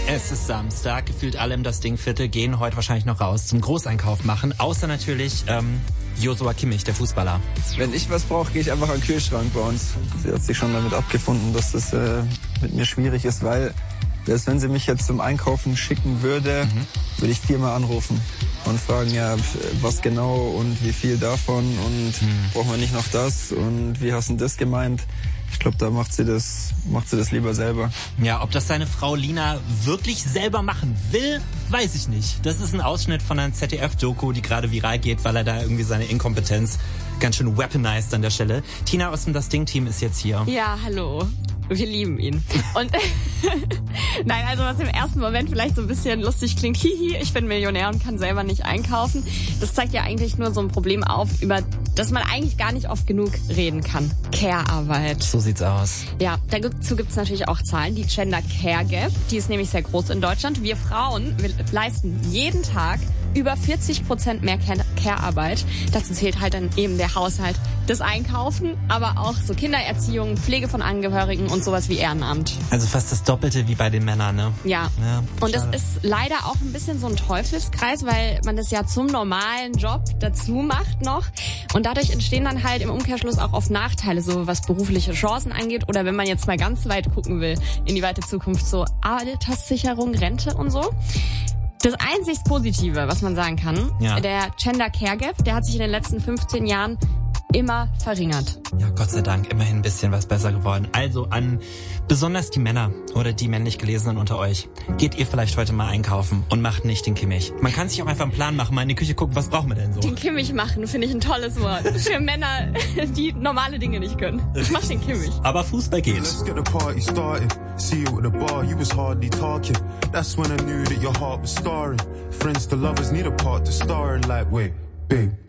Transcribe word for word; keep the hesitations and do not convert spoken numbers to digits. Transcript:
Es ist Samstag, gefühlt alle im Das Ding-Viertel gehen heute wahrscheinlich noch raus zum Großeinkauf machen, außer natürlich ähm, Joshua Kimmich, der Fußballer. Wenn ich was brauche, gehe ich einfach an den Kühlschrank bei uns. Sie hat sich schon damit abgefunden, dass das äh, mit mir schwierig ist, weil selbst wenn sie mich jetzt zum Einkaufen schicken würde, mhm. würde ich viermal anrufen und fragen, ja, was genau und wie viel davon und mhm. brauchen wir nicht noch das und wie hast du das gemeint? Ich glaube, da macht sie das, macht sie das lieber selber. Ja, ob das seine Frau Lina wirklich selber machen will, weiß ich nicht. Das ist ein Ausschnitt von einer Z D F-Doku, die gerade viral geht, weil er da irgendwie seine Inkompetenz ganz schön weaponized an der Stelle. Tina aus dem Das Ding-Team ist jetzt hier. Ja, hallo. Wir lieben ihn. Und nein, also was im ersten Moment vielleicht so ein bisschen lustig klingt, hihi, ich bin Millionär und kann selber nicht einkaufen. Das zeigt ja eigentlich nur so ein Problem auf, über das man eigentlich gar nicht oft genug reden kann. Care-Arbeit. So sieht's aus. Ja, dazu gibt's natürlich auch Zahlen. Die Gender Care Gap, die ist nämlich sehr groß in Deutschland. Wir Frauen wir leisten jeden Tag über vierzig Prozent mehr Care-Arbeit. Dazu zählt halt dann eben der Haushalt, das Einkaufen, aber auch so Kindererziehung, Pflege von Angehörigen und sowas wie Ehrenamt. Also fast das Doppelte wie bei den Männern, ne? Ja. ja und es ist leider auch ein bisschen so ein Teufelskreis, weil man das ja zum normalen Job dazu macht noch. Und dadurch entstehen dann halt im Umkehrschluss auch oft Nachteile, so was berufliche Chancen angeht. Oder wenn man jetzt mal ganz weit gucken will in die weite Zukunft, so Alterssicherung, Rente und so. Das einzig Positive, was man sagen kann, ja. der Gender Care Gap, der hat sich in den letzten fünfzehn Jahren immer verringert. Ja, Gott sei Dank, immerhin ein bisschen was besser geworden. Also an besonders die Männer oder die männlich Gelesenen unter euch. Geht ihr vielleicht heute mal einkaufen und macht nicht den Kimmich. Man kann sich auch einfach einen Plan machen, mal in die Küche gucken, was brauchen wir denn so? Den Kimmich machen, finde ich ein tolles Wort. Für Männer, die normale Dinge nicht können. Ich mach den Kimmich. Aber Fußball geht. Let's get the party started. See you at the bar, you was hardly talking. That's when I knew that your heart was scarring. Friends to lovers need a part to star in, like, wait, babe.